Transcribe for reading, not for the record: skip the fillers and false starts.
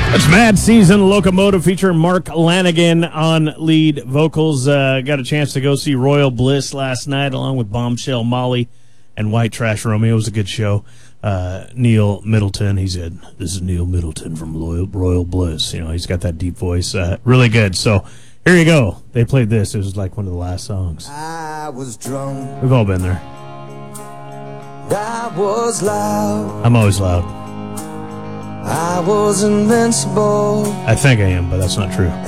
It's Mad Season Locomotive featuring Mark Lanigan on lead vocals. Got a chance to go see Royal Bliss last night along with Bombshell Molly and White Trash Romeo. It was a good show. Neil Middleton, he said, "This is Neil Middleton from Royal Bliss." You know, he's got that deep voice. Really good. So here you go. They played this. It was like one of the last songs. I was drunk. We've all been there. I was loud. I'm always loud. I was invincible. I think I am, but that's not true.